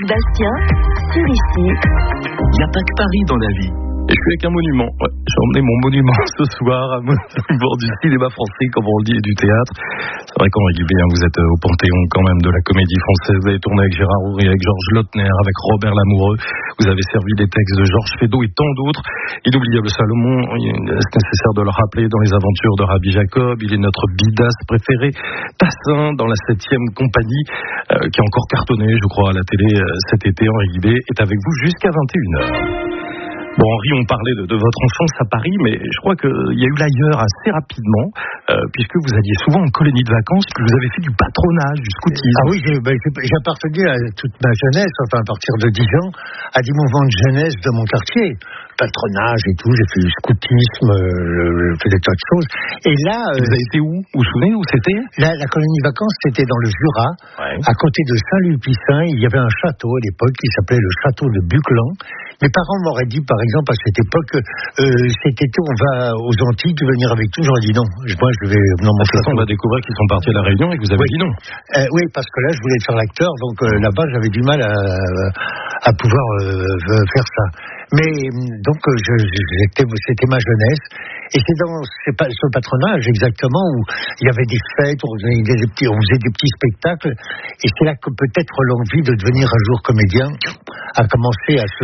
Bastien, sur ici. Il n'y a pas que Paris dans la vie. Et je suis avec un monument. Ouais, j'ai emmené mon monument ce soir à bord du cinéma français, comme on le dit, et du théâtre. C'est vrai qu'Henri Guibé, vous êtes au panthéon quand même de la comédie française. Vous avez tourné avec Gérard Houry, avec Georges Lautner, avec Robert Lamoureux. Vous avez servi des textes de Georges Feydeau et tant d'autres. Inoubliable Salomon, c'est nécessaire de le rappeler, dans les aventures de Rabbi Jacob. Il est notre bidas préféré. Tassin, dans la 7e compagnie, qui a encore cartonné, je crois, à la télé cet été. Henri Guibé est avec vous jusqu'à 21h. Bon, Henri, on parlait de votre enfance à Paris, mais je crois qu'il y a eu l'ailleurs assez rapidement, puisque vous alliez souvent en colonie de vacances, puis vous avez fait du patronage, du scoutisme. Ah oui, j'ai appartenu à toute ma jeunesse, enfin à partir de 10 ans, à des mouvements de jeunesse de mon quartier. Patronage et tout, j'ai fait du scoutisme, j'ai fait des tas de choses. Et là... vous avez été où ? Vous vous souvenez où c'était ? La colonie de vacances, c'était dans le Jura, ouais. À côté de Saint-Lupicin. Il y avait un château à l'époque qui s'appelait le château de Buclan. Mes parents m'auraient dit, par exemple, à cette époque, cet été, on va aux Antilles, tu veux venir avec nous ? J'aurais dit non. Moi, je vais dans mon château. On va découvrir qu'ils sont partis à La Réunion et que vous avez dit non. Oui, parce que là, je voulais faire l'acteur, donc là-bas, j'avais du mal à pouvoir faire ça. Mais donc, c'était ma jeunesse. Et c'est dans ce patronage, exactement, où il y avait des fêtes, on faisait des petits spectacles. Et c'est là que peut-être l'envie de devenir un jour comédien a commencé à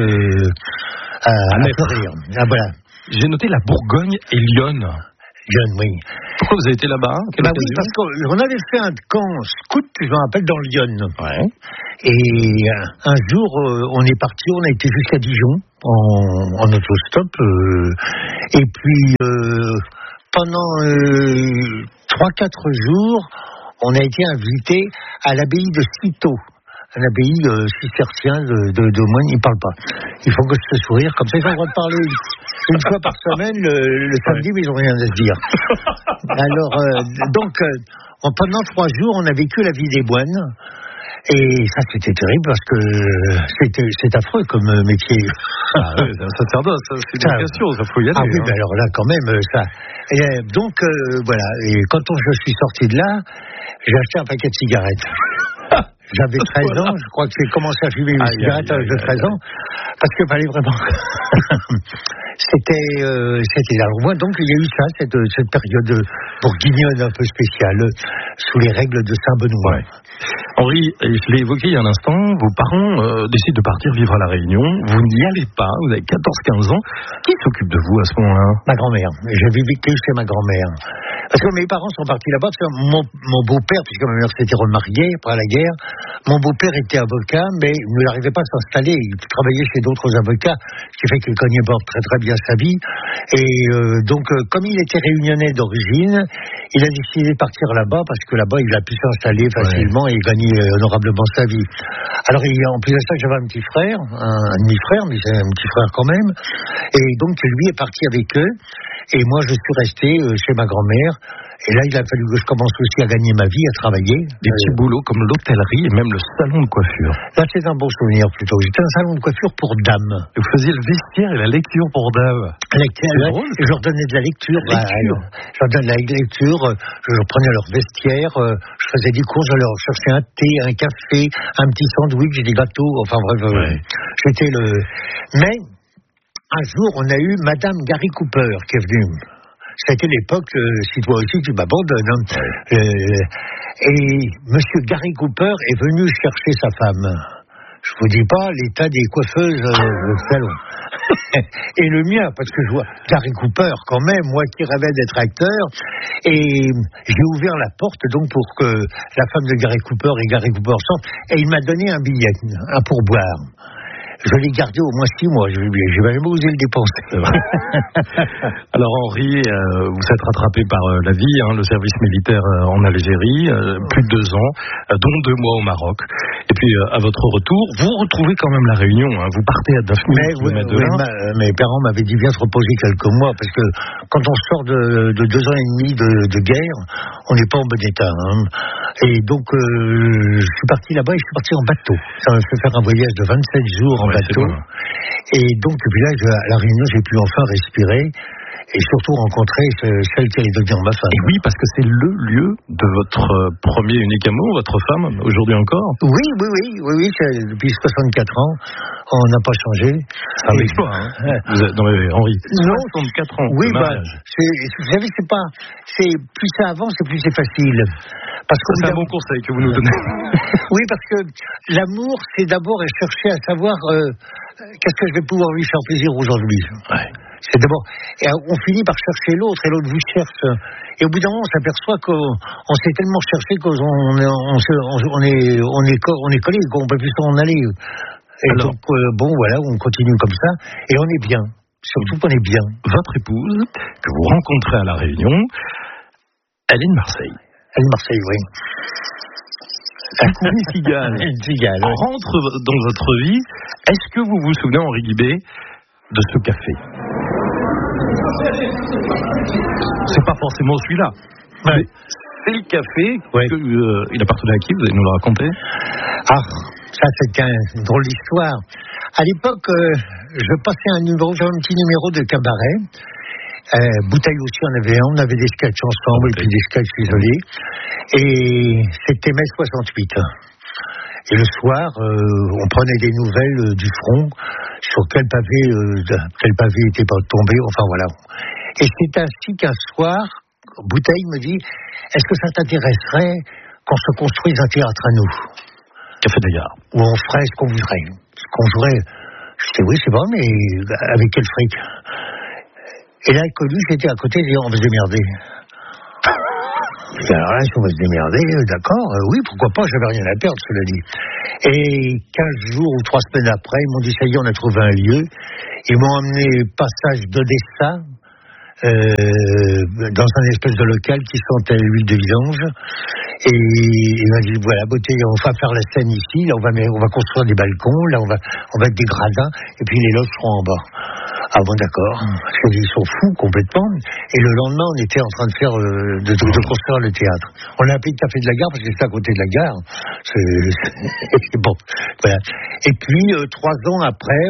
fleurir. Ah, voilà. J'ai noté la Bourgogne et Lyon. Lyon, oui. Pourquoi vous avez été là-bas ? Oui, parce qu'on avait fait un camp scout, je me rappelle, dans Lyon. Ouais. Et un jour, on est parti, on a été jusqu'à Dijon, en autostop. Et puis, pendant 3-4 jours, on a été invité à l'abbaye de Cîteaux. L'abbaye cistercien de moines, ils ne parlent pas. Ils font que se sourire, comme ça ils ont le droit de parler une fois par semaine le samedi, mais ils n'ont rien à se dire. Alors, pendant 3 jours, on a vécu la vie des moines. Et ça, c'était terrible parce que c'est affreux comme métier. Ah oui, c'est un sacerdoce, c'est une vocation, ça faut y aller. Ah oui, mais alors là, quand même, ça. Et donc, voilà. Et quand je suis sorti de là, j'ai acheté un paquet de cigarettes. J'avais 13 ans, je crois que j'ai commencé à fumer une cigarette à l'âge de 13 ans, parce qu'il fallait vraiment... C'était alors moi, donc il y a eu ça, cette période bourguignonne un peu spéciale, sous les règles de Saint-Benoît. Ouais. Henri, je l'ai évoqué il y a un instant, vos parents décident de partir vivre à La Réunion, vous n'y allez pas, vous avez 14-15 ans. Qui s'occupe de vous à ce moment-là ? Ma grand-mère. J'ai vécu chez ma grand-mère. Parce que mes parents sont partis là-bas, parce que mon beau-père, puisque ma mère s'était remariée après la guerre, mon beau-père était avocat, mais il n'arrivait pas à s'installer. Il travaillait chez d'autres avocats, ce qui fait qu'il cognait pas très très bien sa vie. Et donc, comme il était réunionnais d'origine, il a décidé de partir là-bas, parce que là-bas, il a pu s'installer facilement et gagner honorablement sa vie. Alors, en plus de ça, j'avais un petit frère, un demi-frère, mais c'est un petit frère quand même. Et donc, lui est parti avec eux. Et moi, je suis resté chez ma grand-mère. Et là, il a fallu que je commence aussi à gagner ma vie, à travailler. Des petits boulots comme l'hôtellerie et même le salon de coiffure. Là, c'est un bon souvenir plutôt. J'étais un salon de coiffure pour dames. Et vous faisiez le vestiaire et la lecture pour dames. Et je leur donnais de la lecture. Je leur donnais de la lecture. Je leur prenais leur vestiaire. Je faisais des courses. Je leur cherchais un thé, un café, un petit sandwich, des gâteaux. Enfin bref, j'étais le... Mais... un jour, on a eu Madame Gary Cooper qui est venue. C'était l'époque, si toi aussi tu m'abandonnes. Et Monsieur Gary Cooper est venu chercher sa femme. Je vous dis pas l'état des coiffeuses au salon. Et le mien, parce que je vois Gary Cooper quand même, moi qui rêvais d'être acteur. Et j'ai ouvert la porte donc pour que la femme de Gary Cooper et Gary Cooper sortent. Et il m'a donné un billet, un pourboire. Je l'ai gardé au moins 6 mois. Je vais même osé le dépenser. Alors Henri, vous êtes rattrapé par la vie, le service militaire en Algérie, plus de 2 ans, dont 2 mois au Maroc. Et puis à votre retour, vous retrouvez quand même la Réunion. Vous partez à 9 000 km de là. Mes parents m'avaient dit viens te reposer quelques mois, parce que quand on sort de 2 ans et demi de guerre, on n'est pas en bon état. Et donc je suis parti là-bas et je suis parti en bateau. Ça m'a fait faire un voyage de 27 jours en bateau. Et donc, depuis là, à La Réunion, j'ai pu enfin respirer. et surtout rencontrer celle qui allait devenir ma femme. Et oui, parce que c'est le lieu de votre premier unique amour, votre femme, aujourd'hui encore. Oui, depuis 64 ans, on n'a pas changé. C'est un exploit, hein. Vous êtes, non, mais Henri, 64 ans oui, de mariage. Vous savez, c'est plus ça avance, plus c'est facile. Parce que c'est un bon conseil que vous nous donnez. Oui, parce que l'amour, c'est d'abord chercher à savoir qu'est-ce que je vais pouvoir lui faire plaisir aujourd'hui. Ouais. C'est d'abord, et on finit par chercher l'autre, et l'autre vous cherche. Et au bout d'un moment, on s'aperçoit qu'on s'est tellement cherché qu'on est collé, qu'on ne peut plus s'en aller. Et alors, donc, voilà, on continue comme ça, et on est bien. Surtout qu'on est bien. Votre épouse, que vous rencontrez à La Réunion, elle est de Marseille. Elle est de Marseille, oui. Une cigale rentre dans votre vie. Est-ce que vous vous souvenez, Henri Guibé, de ce café? C'est pas forcément celui-là. Ouais. C'est le café il appartenait à qui? Vous allez nous le raconter? Ah, ça c'est une drôle d'histoire. À l'époque, je passais j'avais un petit numéro de cabaret. Bouteille aussi, on avait des sketchs ensemble et puis des sketchs isolés. Et c'était mai 68. Et le soir, on prenait des nouvelles du front sur quel pavé était pas tombé, enfin voilà. Et c'est ainsi qu'un soir, Bouteille me dit, est-ce que ça t'intéresserait qu'on se construise un théâtre à nous? Café de la Gare. Où on ferait ce qu'on voudrait. Je dis oui, c'est bon, mais avec quel fric? Et là, connu, j'étais à côté, et on va se démerder. Alors là, si on va se démerder, d'accord, oui, pourquoi pas, j'avais rien à perdre, cela dit. Et 15 jours ou 3 semaines après, ils m'ont dit, ça y est, on a trouvé un lieu. Ils m'ont emmené passage d'Odessa, dans un espèce de local qui sentait l'huile de vidange. Et il m'a dit, voilà, beauté, on va faire la scène ici, là, on va construire des balcons, là, on va mettre des gradins, et puis les loges seront en bas. Ah bon, d'accord. Ils sont fous complètement. Et le lendemain, on était en train de faire de construire le théâtre. On l'a appelé Café de la Gare parce que c'était à côté de la gare. Bon, voilà. Et puis 3 ans après,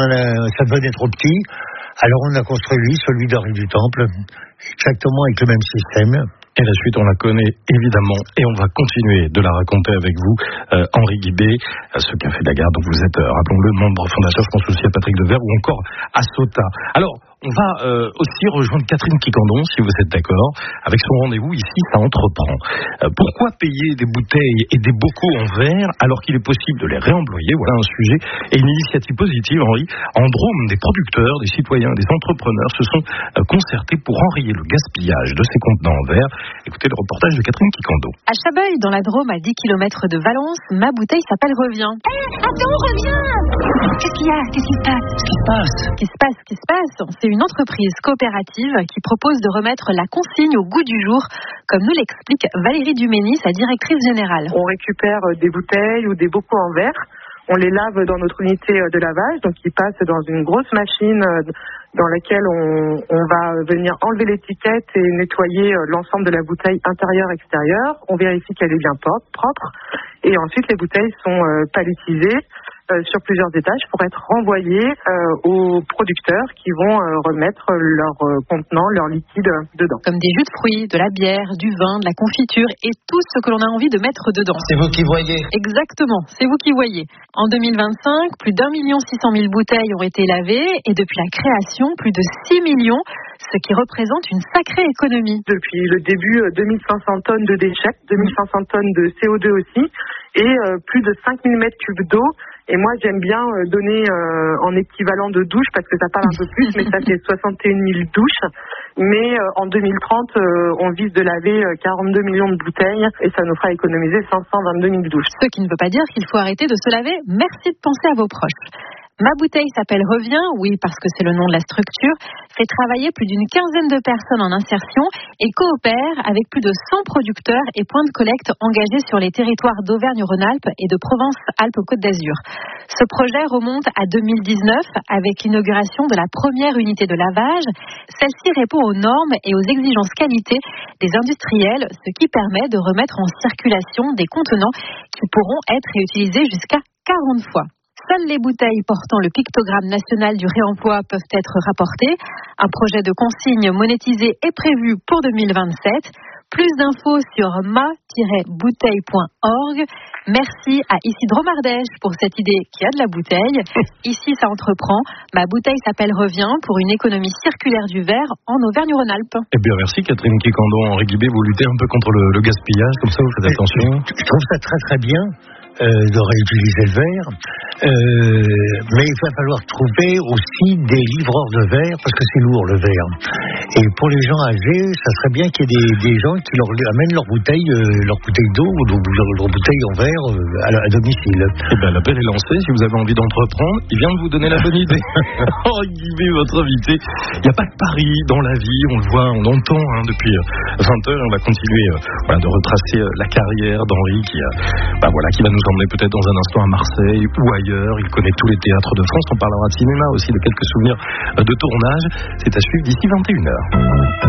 ça devenait trop petit. Alors on a construit celui de Rue du Temple, exactement avec le même système. Et la suite, on la connaît évidemment, et on va continuer de la raconter avec vous, Henri Guibé, ce Café de la Gare, dont vous êtes, rappelons-le, membre fondateur, je pense aussi à Patrick Devers, ou encore à Sota. Alors, on va aussi rejoindre Catherine Quicandon, si vous êtes d'accord, avec son rendez-vous ici, ça entreprend. Pourquoi payer des bouteilles et des bocaux en verre alors qu'il est possible de les réemployer? Voilà un sujet et une initiative positive, Henri. En Drôme, des producteurs, des citoyens, des entrepreneurs se sont concertés pour enrayer le gaspillage de ces contenants en verre. Écoutez le reportage de Catherine Quicandon. À Chabeuil, dans la Drôme, à 10 km de Valence, ma bouteille s'appelle Reviens. Attends, reviens! Qu'est-ce qu'il y a? Qu'est-ce qui se passe? Qu'est-ce qui se passe? C'est une entreprise coopérative qui propose de remettre la consigne au goût du jour, comme nous l'explique Valérie Dumény, sa directrice générale. On récupère des bouteilles ou des bocaux en verre. On les lave dans notre unité de lavage, donc ils passent dans une grosse machine dans laquelle on va venir enlever l'étiquette et nettoyer l'ensemble de la bouteille intérieure-extérieure. On vérifie qu'elle est bien propre et ensuite les bouteilles sont palettisées sur plusieurs étages pour être renvoyées aux producteurs qui vont remettre leur contenant, leur liquide dedans. Comme des jus de fruits, de la bière, du vin, de la confiture et tout ce que l'on a envie de mettre dedans. C'est vous qui voyez. Exactement, c'est vous qui voyez. En 2025, plus d'1 600 000 bouteilles ont été lavées et depuis la création, plus de 6 millions, ce qui représente une sacrée économie. Depuis le début, 2500 tonnes de déchets, 2500 tonnes de CO2 aussi et plus de 5000 mètres cubes d'eau. Et moi, j'aime bien donner en équivalent de douche parce que ça parle un peu plus, mais ça fait 61 000 douches. Mais en 2030, on vise de laver 42 millions de bouteilles et ça nous fera économiser 522 000 douches. Ce qui ne veut pas dire qu'il faut arrêter de se laver. Merci de penser à vos proches. Ma bouteille s'appelle Reviens, oui, parce que c'est le nom de la structure, fait travailler plus d'une quinzaine de personnes en insertion et coopère avec plus de 100 producteurs et points de collecte engagés sur les territoires d'Auvergne-Rhône-Alpes et de Provence-Alpes-Côte d'Azur. Ce projet remonte à 2019 avec l'inauguration de la première unité de lavage. Celle-ci répond aux normes et aux exigences qualité des industriels, ce qui permet de remettre en circulation des contenants qui pourront être réutilisés jusqu'à 40 fois. Seules les bouteilles portant le pictogramme national du réemploi peuvent être rapportées. Un projet de consigne monétisé est prévu pour 2027. Plus d'infos sur ma-bouteille.org. Merci à Isidro Mardèche pour cette idée qui a de la bouteille. Ici, ça entreprend. Ma bouteille s'appelle Revient pour une économie circulaire du verre en Auvergne-Rhône-Alpes. Eh bien, merci Catherine Kikando. Henri Guibé, vous luttez un peu contre le gaspillage, comme ça, vous faites attention. Je trouve ça très très bien de réutiliser le verre. Mais il va falloir trouver aussi des livreurs de verre, parce que c'est lourd le verre. Et pour les gens âgés, ça serait bien qu'il y ait des gens qui leur amènent leur bouteille d'eau ou leur bouteille en verre à domicile. Eh bien, l'appel est lancé. Si vous avez envie d'entreprendre, il vient de vous donner la bonne idée. Henri Guibé, votre invité. Il n'y a pas que Paris dans la vie. On le voit, on l'entend depuis 20 heures. On va continuer de retracer la carrière d'Henri qui va nous emmener peut-être dans un instant à Marseille ou ailleurs. Il connaît tous les théâtres de France. On parlera de cinéma aussi, de quelques souvenirs de tournage. C'est à suivre d'ici 21h.